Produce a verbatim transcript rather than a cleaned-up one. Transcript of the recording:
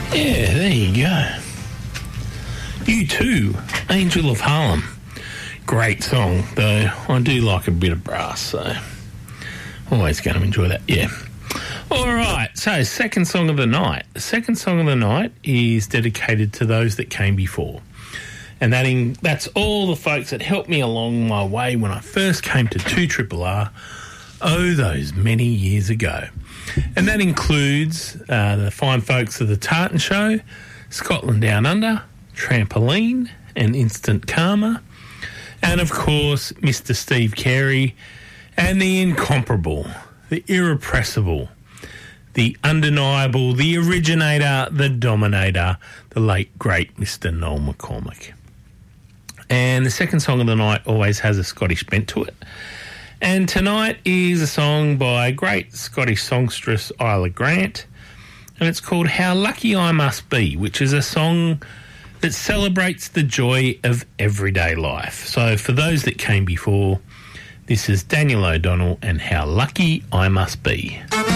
Yeah, there you go. You Too, Angel of Harlem. Great song, though I do like a bit of brass, so always going to enjoy that, yeah. All right, so second song of the night. The second song of the night is dedicated to those that came before. And that in, that's all the folks that helped me along my way when I first came to two R R R, oh, those many years ago. And that includes uh, the fine folks of the Tartan Show, Scotland Down Under, Trampoline and Instant Karma, and of course Mister Steve Carey and the incomparable, the irrepressible, the undeniable, the originator, the dominator, the late great Mister Noel McCormick. And the second song of the night always has a Scottish bent to it. And tonight is a song by great Scottish songstress Isla Grant, and it's called How Lucky I Must Be, which is a song that celebrates the joy of everyday life. So for those that came before, this is Daniel O'Donnell and How Lucky I Must Be.